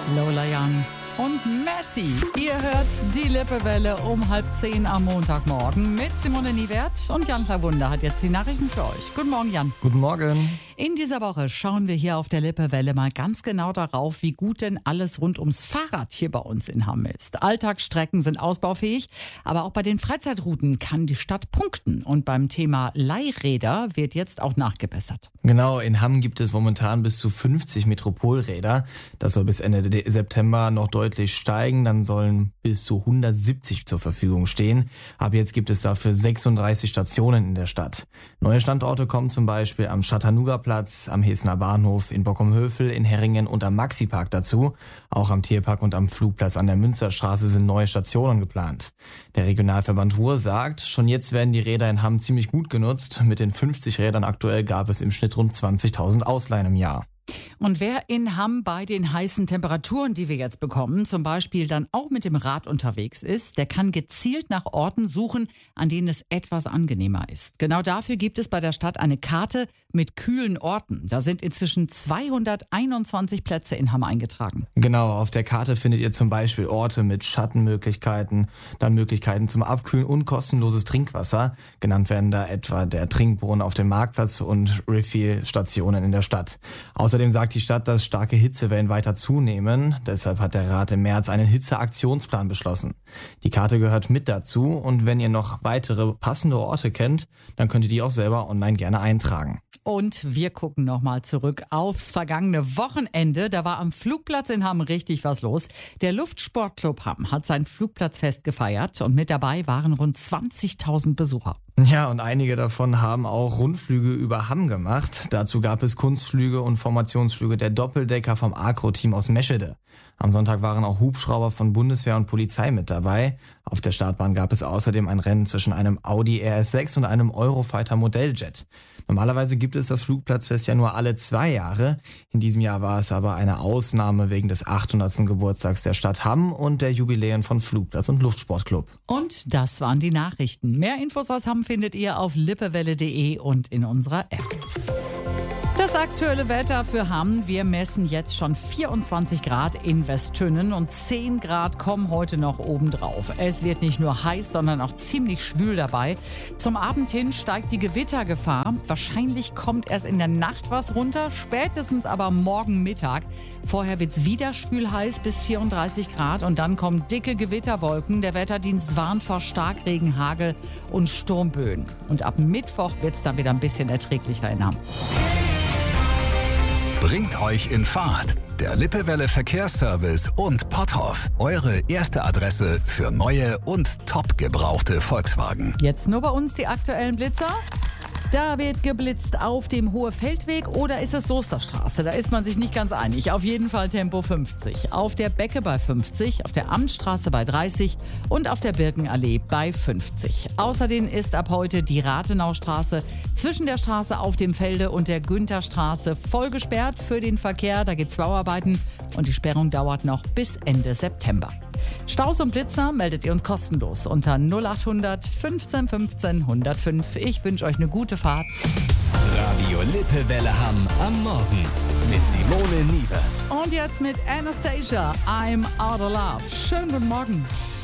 Lola Young und Messi. Ihr hört die Lippewelle um 9:30 am Montagmorgen mit Simone Niewert und Jan Wunder hat jetzt die Nachrichten für euch. Guten Morgen, Jan. Guten Morgen. In dieser Woche schauen wir hier auf der Lippewelle mal ganz genau darauf, wie gut denn alles rund ums Fahrrad hier bei uns in Hamm ist. Alltagsstrecken sind ausbaufähig, aber auch bei den Freizeitrouten kann die Stadt punkten. Und beim Thema Leihräder wird jetzt auch nachgebessert. Genau, in Hamm gibt es momentan bis zu 50 Metropolräder. Das soll bis Ende September noch deutlich steigen. Dann sollen bis zu 170 zur Verfügung stehen. Ab jetzt gibt es dafür 36 Stationen in der Stadt. Neue Standorte kommen zum Beispiel am Chattanooga-Platz, am Heßener Bahnhof, in Bockum-Hövel, in Herringen und am Maxi-Park dazu. Auch am Tierpark und am Flugplatz an der Münsterstraße sind neue Stationen geplant. Der Regionalverband Ruhr sagt, schon jetzt werden die Räder in Hamm ziemlich gut genutzt. Mit den 50 Rädern aktuell gab es im Schnitt rund 20.000 Ausleihen im Jahr. Und wer in Hamm bei den heißen Temperaturen, die wir jetzt bekommen, zum Beispiel dann auch mit dem Rad unterwegs ist, der kann gezielt nach Orten suchen, an denen es etwas angenehmer ist. Genau dafür gibt es bei der Stadt eine Karte mit kühlen Orten. Da sind inzwischen 221 Plätze in Hamm eingetragen. Genau, auf der Karte findet ihr zum Beispiel Orte mit Schattenmöglichkeiten, dann Möglichkeiten zum Abkühlen und kostenloses Trinkwasser. Genannt werden da etwa der Trinkbrunnen auf dem Marktplatz und Refill-Stationen in der Stadt. Außerdem sagt die Stadt, dass starke Hitzewellen weiter zunehmen. Deshalb hat der Rat im März einen Hitzeaktionsplan beschlossen. Die Karte gehört mit dazu und wenn ihr noch weitere passende Orte kennt, dann könnt ihr die auch selber online gerne eintragen. Und wir gucken nochmal zurück aufs vergangene Wochenende. Da war am Flugplatz in Hamm richtig was los. Der Luftsportclub Hamm hat sein Flugplatzfest gefeiert und mit dabei waren rund 20.000 Besucher. Ja, und einige davon haben auch Rundflüge über Hamm gemacht. Dazu gab es Kunstflüge und Formationsflüge der Doppeldecker vom Agro-Team aus Meschede. Am Sonntag waren auch Hubschrauber von Bundeswehr und Polizei mit dabei. Auf der Startbahn gab es außerdem ein Rennen zwischen einem Audi RS6 und einem Eurofighter Modelljet. Normalerweise gibt es das Flugplatzfest ja nur alle 2 Jahre. In diesem Jahr war es aber eine Ausnahme wegen des 800. Geburtstags der Stadt Hamm und der Jubiläen von Flugplatz und Luftsportclub. Und das waren die Nachrichten. Mehr Infos aus Hamm findet ihr auf lippewelle.de und in unserer App. Das aktuelle Wetter für Hamm. Wir messen jetzt schon 24 Grad in Westtünnen und 10 Grad kommen heute noch obendrauf. Es wird nicht nur heiß, sondern auch ziemlich schwül dabei. Zum Abend hin steigt die Gewittergefahr. Wahrscheinlich kommt erst in der Nacht was runter, spätestens aber morgen Mittag. Vorher wird es wieder schwül heiß bis 34 Grad und dann kommen dicke Gewitterwolken. Der Wetterdienst warnt vor Starkregen, Hagel und Sturmböen. Und ab Mittwoch wird es dann wieder ein bisschen erträglicher in Hamm. Bringt euch in Fahrt. Der Lippewelle Verkehrsservice und Potthoff. Eure erste Adresse für neue und top gebrauchte Volkswagen. Jetzt nur bei uns die aktuellen Blitzer. Da wird geblitzt auf dem Hohe-Feldweg oder ist es Soesterstraße? Da ist man sich nicht ganz einig. Auf jeden Fall Tempo 50. Auf der Becke bei 50, auf der Amtsstraße bei 30 und auf der Birkenallee bei 50. Außerdem ist ab heute die Rathenaustraße zwischen der Straße auf dem Felde und der Güntherstraße voll gesperrt für den Verkehr. Da gibt es Bauarbeiten und die Sperrung dauert noch bis Ende September. Staus und Blitzer meldet ihr uns kostenlos unter 0800 15 15 105. Ich wünsche euch eine gute Fahrt. Radio Lippewelle Hamm am Morgen mit Simone Niewert. Und jetzt mit Anastasia, I'm Out of Love. Schönen guten Morgen.